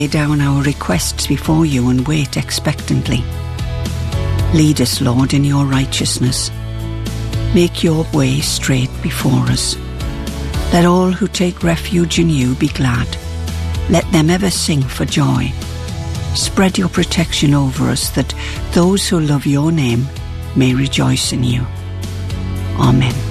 lay down our requests before you and wait expectantly. Lead us, Lord, in your righteousness. Make your way straight before us. Let all who take refuge in you be glad. Let them ever sing for joy. Spread your protection over us, that those who love your name may rejoice in you. Amen.